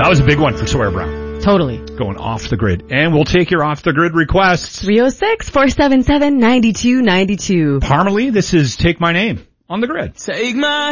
That was a big one for Sawyer Brown. Totally. Going off the grid. And we'll take your off the grid requests. 306-477-9292. Parmalee, this is Take My Name on the Grid. Take my